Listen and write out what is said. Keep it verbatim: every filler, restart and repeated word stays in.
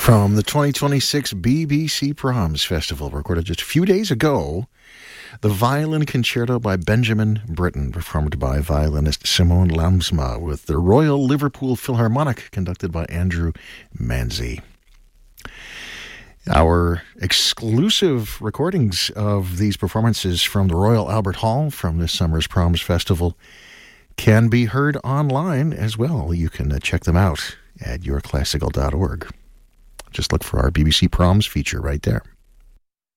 From the twenty twenty-six B B C Proms Festival, recorded just a few days ago, the Violin Concerto by Benjamin Britten, performed by violinist Simone Lamsma, with the Royal Liverpool Philharmonic, conducted by Andrew Manzi. Our exclusive recordings of these performances from the Royal Albert Hall from this summer's Proms Festival can be heard online as well. You can uh, check them out at your classical dot org. Just look for our B B C Proms feature right there.